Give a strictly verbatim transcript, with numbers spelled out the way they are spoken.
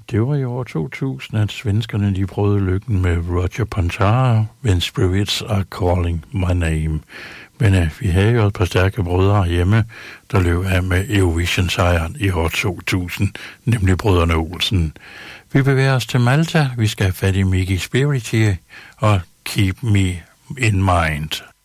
Det var i år to tusind, at svenskerne de prøvede lykken med Roger Pontara, When Spirits Are Calling My Name. Men uh, vi havde jo et par stærke brødre hjemme, der løb af med Eurovision-sejren i år to tusind, nemlig brødrene Olsen. Vi bevæger os til Malta. Vi skal have fat i Miki Spiriti og Keep Me In Mind.